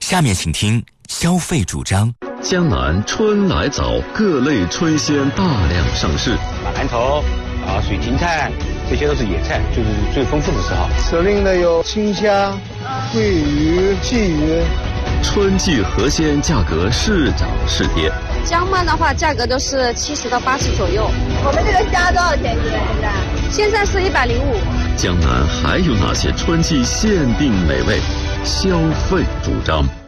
下面请听消费主张。 江南春来早，各类春鲜大量上市。 马兰头水芹菜，这些都是野菜，就是最丰富的时候。 时令的有青虾、桂鱼、鲫鱼。 春季河鲜价格是涨是跌？ 姜焖的话，价格都是70到80左右。 我们这个虾多少钱一斤？ 现在是105。 江南还有哪些春季限定美味？消费主张。